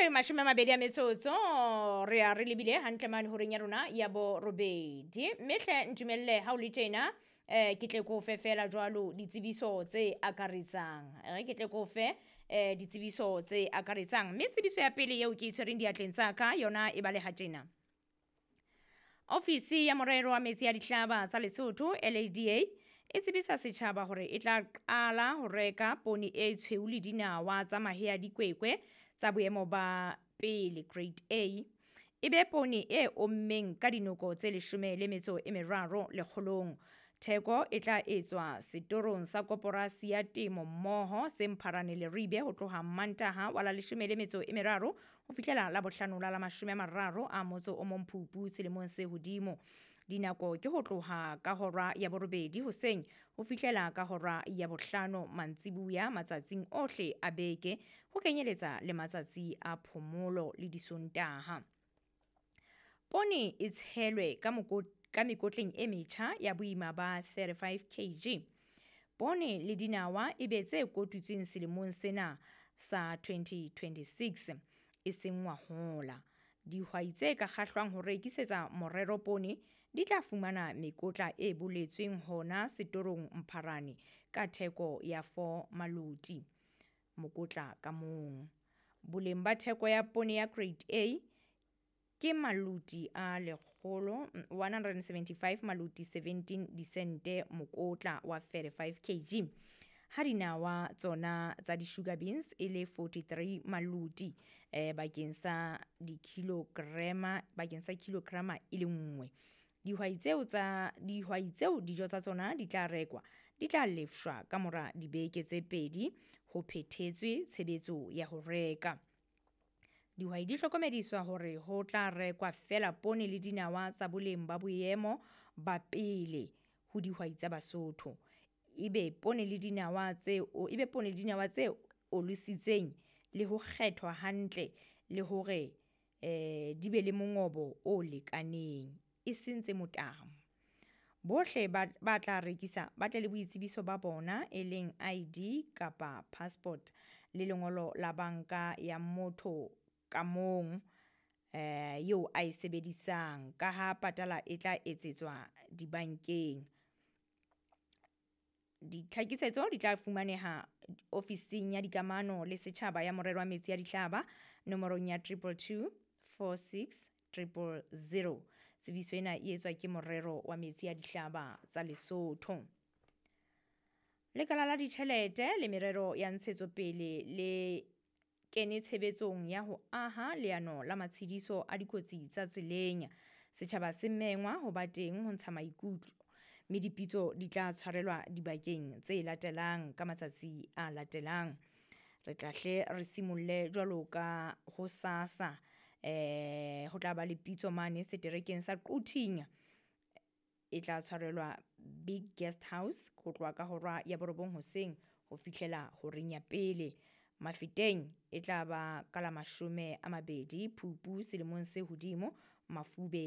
re mashome a mabedi a metsotso re a re lebile hantle mane horeng ya rona ya bo robedi mme hle ntumelle ha o le tjena ke tle ko fe fela jwalo ditsebiso tse akaretsang ke tle ko fe ditsebiso tse akaretsang mme tsebiso ya pele eo ke itshwereng diatleng tsa ka yona e bale ha tjena. Ofisi ya morero wa metsi ya dihlaba sa Lesotho LADA e tsebisa setjhaba hore e tla qala ho reka pone e tshweu le dinawa tsa mahea dikwekwe tsa boemo ba pele grade A ebe pone e ommeng ka dinoko tse 13 lekgolong. Theko e tla etswa setorong sa koporasi ya temo mmoho se Mpharane le Ribe ho tloha Mantaha wa la 13 ho fihlela la bohlano la 30 a motso o mong Phupu selemong se hodimo. Dinako ke ho tloha ka hora ya borobedi hoseng ho fihlela ka hora ya bohlano mantsibuya matsatsing ohle a beke ho kenyeletsa le matsatsi a phomolo le disontaha. Pone e tshelwe ka mekotleng e metjha ya boima ba 35 kg. Pone le dinawa e be tse kotutsweng selemong sena sa 2026 e seng ngwahola. Dihwai tse ka kgahlwang ho rekisetsa morero pone di tla fumana mekotla e boletsweng hona setorong Mpharane ka theko ya 4 maluti mokotla ka mong. Boleng ba theko ya pone ya grade A ke maluti a 175 maluti 17 disente mokotla wa 35 kg. Ha dinawa tsona tsa di-sugar beans e le 43 maluti bakeng sa kilograma e le nngwe. Dihwai tseo dijo tsa tsona di tla rekwa di tla lefshwa ka mora dibeke tse pedi ho phethetswe tshebetso ya ho reka. Dihwai di hlokomediswa hore ho tla rekwa fela pone le dinawa tsa boleng ba boemo ba pele ho dihwai tsa Basotho. Ebe pone le dinawa tse olisitsweng le ho kgethwa hantle le hore di be le mongobo o lekaneng e sentse motamo. Bohle ba tla rekisa ba tle le boitsebiso ba bona e leng ID kapa passport le lengolo la banka ya motho ka mong eo a e sebedisang ka ha patala e tla etsetswa dibankeng. Ditlhakisetso di tla fumaneha ofising ya dikamano le setjhaba ya morero wa metsi ya dihlaba nomorong ya 222 46 000. Tsebiso ena e etswa ke morero wa metsi ya dihlaba tsa Lesotho. Lekala la ditjhelete le merero ya ntshetsopele le kene tshebetsong ya ho aha leano la matshediso a dikotsi tsa tseleng. Setjhaba se mengwa ho ba teng ho ntsha maikutlo. Mme dipitso di tla tshwarelwa dibakeng tse latelang ka matsatsi a latelang. Re tla hle re simolle jwalo ka ho sasa ho tla ba le pitso mane seterekeng sa Quting. E tla tshwarelwa Big Guest House ho tloha ka hora ya borobong hoseng ho fihlela horeng ya pele. Mafeteng e tla ba ka la 20 Phupu selemong se hodimo Mafube